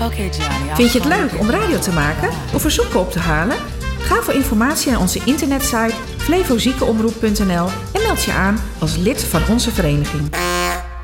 Okay, Gianni. Vind je het leuk om radio te maken of verzoeken op te halen? Ga voor informatie naar onze internetsite flevoziekenomroep.nl en meld je aan als lid van onze vereniging.